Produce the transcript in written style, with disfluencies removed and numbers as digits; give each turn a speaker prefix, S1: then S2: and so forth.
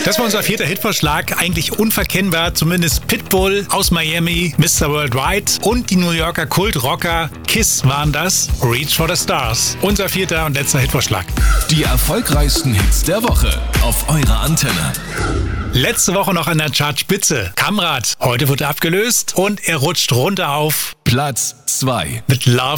S1: Das war unser vierter Hitvorschlag, eigentlich unverkennbar, zumindest Pitbull aus Miami, Mr. Worldwide und die New Yorker Kultrocker Kiss waren das, Reach for the Stars. Unser vierter und letzter Hitvorschlag.
S2: Die erfolgreichsten Hits der Woche auf eurer Antenne.
S1: Letzte Woche noch an der Chartspitze. Kamrat, heute wurde er abgelöst und er rutscht runter auf
S2: Platz 2.
S1: Mit Love